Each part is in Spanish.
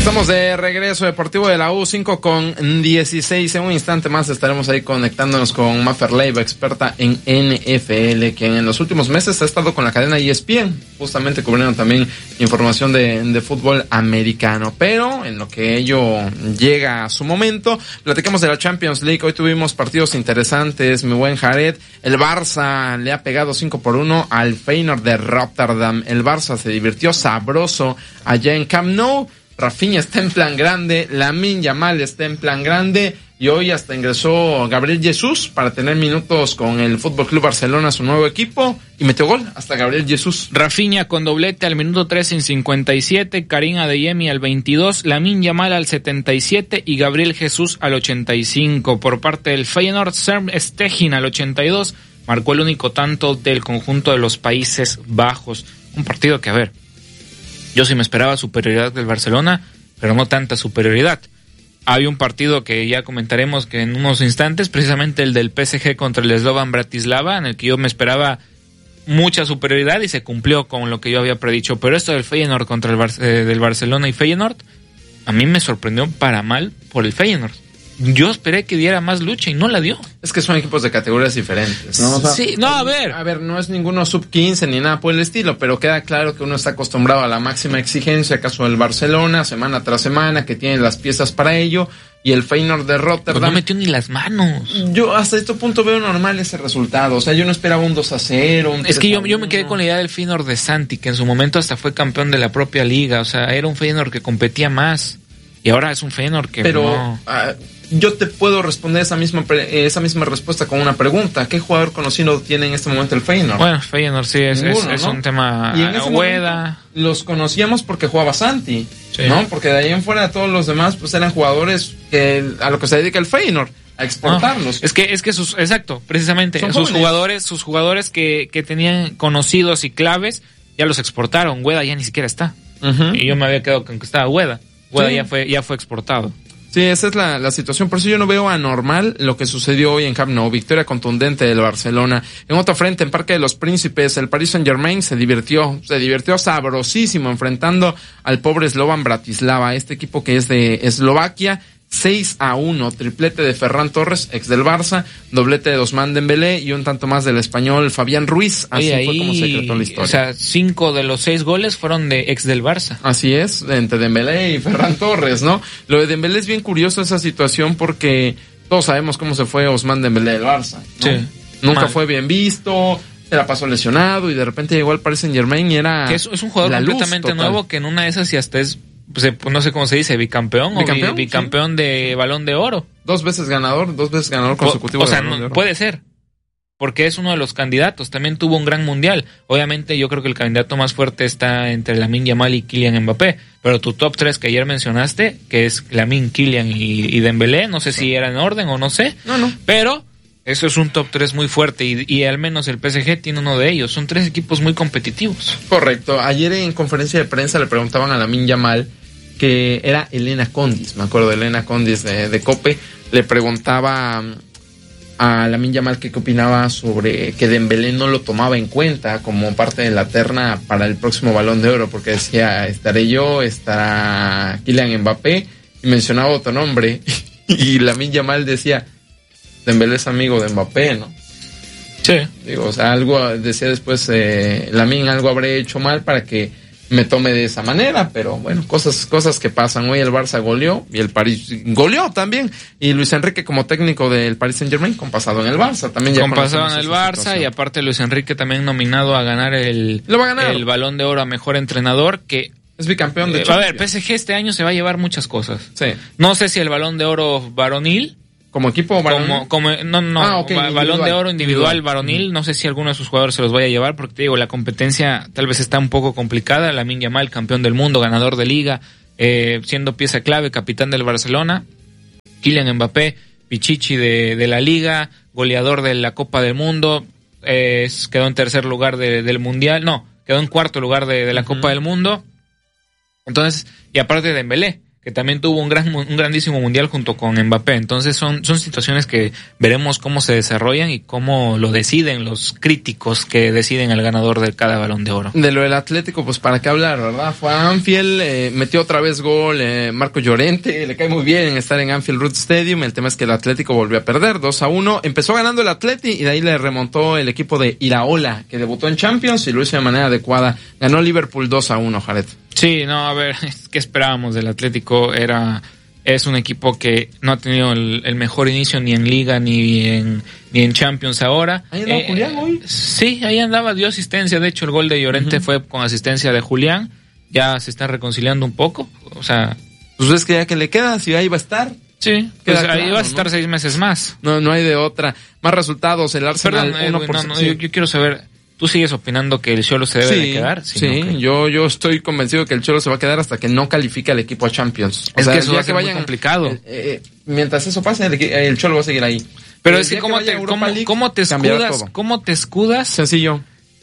Estamos de regreso, Deportivo de la U, 5:16. En un instante más estaremos ahí conectándonos con Mafer Leiva, experta en NFL, quien en los últimos meses ha estado con la cadena ESPN, justamente cubriendo también información de fútbol americano. Pero en lo que ello llega a su momento, platicamos de la Champions League. Hoy tuvimos partidos interesantes, mi buen Jared. El Barça le ha pegado 5-1 al Feyenoord de Rotterdam. El Barça se divirtió sabroso allá en Camp Nou. Rafinha está en plan grande, Lamine Yamal está en plan grande y hoy hasta ingresó Gabriel Jesús para tener minutos con el Fútbol Club Barcelona, su nuevo equipo, y metió gol hasta Gabriel Jesús. Rafinha con doblete al minuto 3 en 57, Karim Adeyemi al 22, Lamine Yamal al 77 y Gabriel Jesús al 85. Por parte del Feyenoord, Serm Stegen al 82 marcó el único tanto del conjunto de los Países Bajos. Un partido que, a ver, yo sí me esperaba superioridad del Barcelona, pero no tanta superioridad. Hay un partido que ya comentaremos que en unos instantes, precisamente el del PSG contra el Slovan Bratislava, en el que yo me esperaba mucha superioridad y se cumplió con lo que yo había predicho. Pero esto del Feyenoord contra el del Barcelona y Feyenoord, a mí me sorprendió para mal por el Feyenoord. Yo esperé que diera más lucha y no la dio. Es que son equipos de categorías diferentes, ¿no? O sea, sí, no, a ver, no es ninguno sub-15 ni nada por el estilo, pero queda claro que uno está acostumbrado a la máxima exigencia, caso del Barcelona, semana tras semana, que tiene las piezas para ello, y el Feyenoord de Rotterdam. Pues no metió ni las manos. Yo hasta este punto veo normal ese resultado, o sea, yo no esperaba un 2-0, Es que yo me quedé con la idea del Feyenoord de Santi, que en su momento hasta fue campeón de la propia liga, o sea, era un Feyenoord que competía más, y ahora es un Feyenoord que pero no... yo te puedo responder esa misma respuesta con una pregunta. ¿Qué jugador conocido tiene en este momento el Feyenoord? Bueno, Feyenoord sí, Ninguno, es ¿no? un tema. Y en ese Ueda. Los conocíamos porque jugaba Santi, Sí. ¿no? Porque de ahí en fuera todos los demás pues eran jugadores que a lo que se dedica el Feyenoord, a exportarlos. Es que exacto, precisamente, Son sus jugadores que tenían conocidos y claves, ya los exportaron. Ueda ya ni siquiera está. Uh-huh. Y yo me había quedado con que estaba Ueda. Ueda Sí. ya fue exportado. Sí, esa es la situación. Por eso yo no veo anormal lo que sucedió hoy en Camp Nou. Victoria contundente del Barcelona. En otro frente, en Parque de los Príncipes, el Paris Saint-Germain se divirtió sabrosísimo enfrentando al pobre Slovan Bratislava, este equipo que es de Eslovaquia. 6-1, triplete de Ferran Torres, ex del Barça, doblete de Ousmane Dembélé y un tanto más del español Fabián Ruiz. Así fue como se decretó la historia. O sea, 5 de los 6 goles fueron de ex del Barça. Así es, entre Dembélé y Ferran Torres, ¿no? Lo de Dembélé es bien curioso esa situación porque todos sabemos cómo se fue Ousmane Dembélé del Barça, ¿no? Sí. Nunca fue bien visto, se la pasó lesionado y de repente llegó al Paris Saint-Germain y era... Que es un jugador completamente nuevo que en una de esas y hasta es... Pues, no sé cómo se dice, bicampeón sí. De Balón de Oro. Dos veces ganador consecutivo. O sea, no, puede ser, porque es uno de los candidatos. También tuvo un gran mundial. Obviamente yo creo que el candidato más fuerte está entre Lamine Yamal y Kylian Mbappé. Pero tu top 3 que ayer mencionaste, que es Lamine, Kylian y Dembélé, no sé si era en orden o no sé. No. Pero eso es un top 3 muy fuerte y al menos el PSG tiene uno de ellos. Son 3 equipos muy competitivos. Correcto. Ayer en conferencia de prensa le preguntaban a Lamine Yamal, que era Elena Condis, me acuerdo de Elena Condis de COPE, le preguntaba a Lamine Yamal qué opinaba sobre que Dembélé no lo tomaba en cuenta como parte de la terna para el próximo Balón de Oro, porque decía, estaré yo, estará Kylian Mbappé, y mencionaba otro nombre, y Lamine Yamal decía, Dembélé es amigo de Mbappé, ¿no? Sí. Digo, o sea, algo decía después, Lamine, algo habré hecho mal para que me tome de esa manera, pero bueno, cosas que pasan. Hoy el Barça goleó y el París goleó también, y Luis Enrique como técnico del Paris Saint-Germain con pasado en el Barça también. Con pasado en el Barça situación. Y aparte Luis Enrique también nominado a ganar el Balón de Oro a Mejor Entrenador, que es bicampeón de Champions. A ver, PSG este año se va a llevar muchas cosas. Sí. No sé si el Balón de Oro varonil, como equipo varonil. Balón de Oro individual varonil, no sé si alguno de sus jugadores se los vaya a llevar, porque te digo, la competencia tal vez está un poco complicada. Lamine Yamal, campeón del mundo, ganador de liga, siendo pieza clave, capitán del Barcelona. Kylian Mbappé, pichichi de la liga, goleador de la Copa del Mundo, quedó en tercer lugar del mundial, quedó en cuarto lugar de la Copa del Mundo. Entonces, y aparte de Dembélé, que también tuvo un grandísimo mundial junto con Mbappé. Entonces son situaciones que veremos cómo se desarrollan y cómo lo deciden los críticos que deciden el ganador de cada Balón de Oro. De lo del Atlético, pues para qué hablar, ¿verdad? Fue a Anfield, metió otra vez gol Marco Llorente, le cae muy bien estar en Anfield Road Stadium. El tema es que el Atlético volvió a perder 2-1. Empezó ganando el Atleti y de ahí le remontó el equipo de Iraola, que debutó en Champions y lo hizo de manera adecuada. Ganó Liverpool 2-1, Jared. Sí, no, a ver, ¿qué esperábamos del Atlético? Es un equipo que no ha tenido el mejor inicio ni en Liga ni en Champions ahora. ¿Ahí andaba Julián hoy? Sí, ahí andaba, dio asistencia. De hecho, el gol de Llorente fue con asistencia de Julián. Ya se está reconciliando un poco. O sea, pues es que ya que le queda, si ahí va a estar. Sí, pues ahí va a estar 6 meses más. No hay de otra. Más resultados, el Arsenal 1%. Yo quiero saber, ¿tú sigues opinando que el Cholo se debe de quedar? Sí, yo estoy convencido que el Cholo se va a quedar hasta que no califique al equipo a Champions. Es que eso va a ser muy complicado. Mientras eso pase, el Cholo va a seguir ahí. Pero es que ¿cómo te escudas? Sencillo.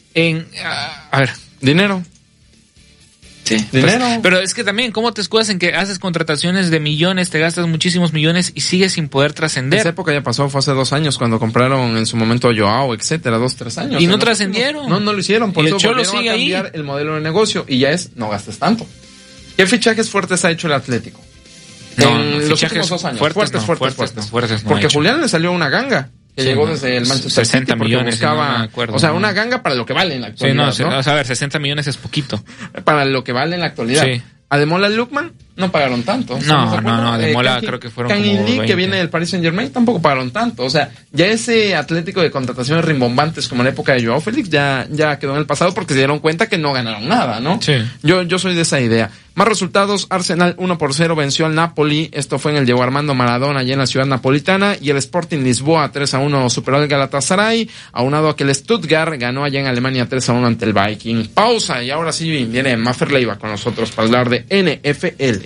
A ver. Dinero. Sí, dinero. Pues, pero es que también, ¿cómo te escudas en que haces contrataciones de millones, te gastas muchísimos millones y sigues sin poder trascender? Esa época ya pasó, fue hace 2 años cuando compraron en su momento a Joao, etcétera, 2-3 años. Y no trascendieron. No lo hicieron, por eso Cholo sigue a cambiar el modelo de negocio y ya es, no gastes tanto. ¿Qué fichajes fuertes ha hecho el Atlético? En los últimos 2 años. Fuertes. Porque Julián le salió una ganga. Que llegó desde el Manchester 60 City millones, buscaba, no me acuerdo, una ganga para lo que vale en la actualidad. Sí, ¿no? A ver, 60 millones es poquito. Para lo que vale en la actualidad. Sí. Ademola Lookman no pagaron tanto. No, Ademola creo que fueron como 20. Que viene del Paris Saint-Germain, tampoco pagaron tanto. O sea, ya ese Atlético de contrataciones rimbombantes como en la época de Joao Félix ya quedó en el pasado porque se dieron cuenta que no ganaron nada, ¿no? Sí. Yo soy de esa idea. Más resultados, Arsenal 1-0 venció al Napoli. Esto fue en el Diego Armando Maradona, allá en la ciudad napolitana. Y el Sporting Lisboa 3-1 superó al Galatasaray. Aunado a que el Stuttgart ganó allá en Alemania 3-1 ante el Viking. Pausa y ahora sí viene Maffer Leiva con nosotros para hablar de NFL.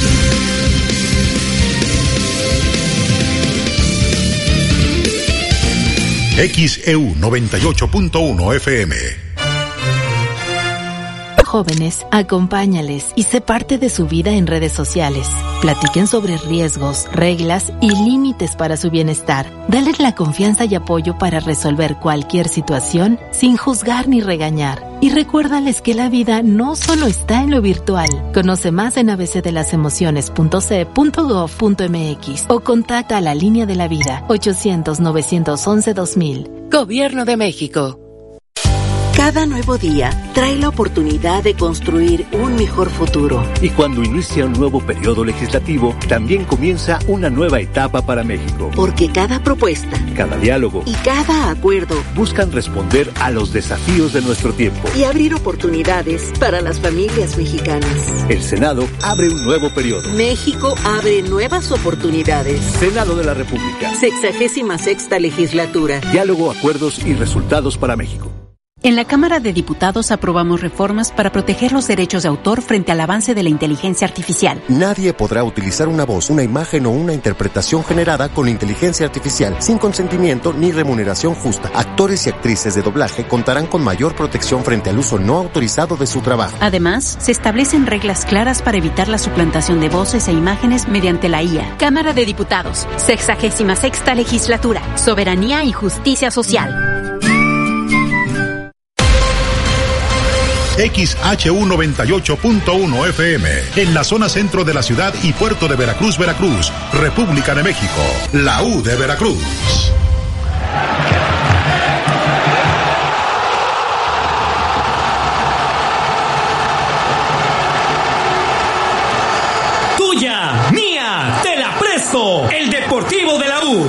XEU 98.1 FM. Jóvenes, acompáñales y sé parte de su vida en redes sociales. Platiquen sobre riesgos, reglas y límites para su bienestar. Dale la confianza y apoyo para resolver cualquier situación sin juzgar ni regañar. Y recuérdales que la vida no solo está en lo virtual. Conoce más en abcdelasemociones.ce.gov.mx o contacta a la Línea de la Vida 800-911-2000. Gobierno de México. Cada nuevo día trae la oportunidad de construir un mejor futuro. Y cuando inicia un nuevo periodo legislativo, también comienza una nueva etapa para México. Porque cada propuesta, cada diálogo y cada acuerdo buscan responder a los desafíos de nuestro tiempo y abrir oportunidades para las familias mexicanas. El Senado abre un nuevo periodo. México abre nuevas oportunidades. Senado de la República. 66ª legislatura. Diálogo, acuerdos y resultados para México. En la Cámara de Diputados aprobamos reformas para proteger los derechos de autor frente al avance de la inteligencia artificial. Nadie podrá utilizar una voz, una imagen o una interpretación generada con inteligencia artificial sin consentimiento ni remuneración justa. Actores y actrices de doblaje contarán con mayor protección frente al uso no autorizado de su trabajo. Además, se establecen reglas claras para evitar la suplantación de voces e imágenes mediante la IA. Cámara de Diputados, 66ª legislatura, soberanía y justicia social. XHU 98.1 FM, en la zona centro de la ciudad y puerto de Veracruz, Veracruz, República de México, la U de Veracruz. Tuya, mía, te la presto, el Deportivo de la U.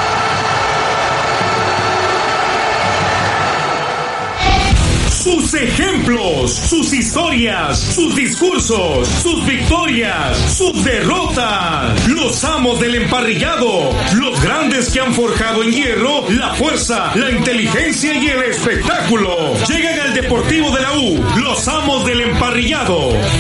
Sus ejemplos, sus historias, sus discursos, sus victorias, sus derrotas. Los amos del emparrillado, los grandes que han forjado en hierro la fuerza, la inteligencia y el espectáculo. Llegan al Deportivo de la U, los amos del emparrillado.